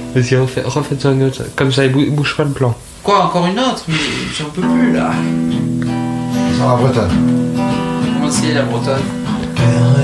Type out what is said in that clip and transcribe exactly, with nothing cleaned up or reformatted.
Vas-y, refais, refaites un autre. Comme ça, il bou- bouge pas le plan. Quoi, encore une autre? Mais j'en peux plus là. Sur la bretonne. Comment c'est la bretonne?